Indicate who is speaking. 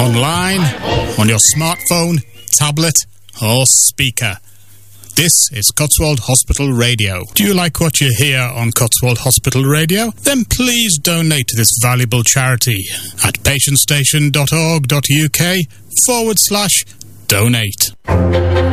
Speaker 1: online, on your smartphone, tablet, or speaker. This is Cotswold Hospital Radio. Do you like what you hear on Cotswold Hospital Radio? Then please donate to this valuable charity at patientstation.org.uk/donate.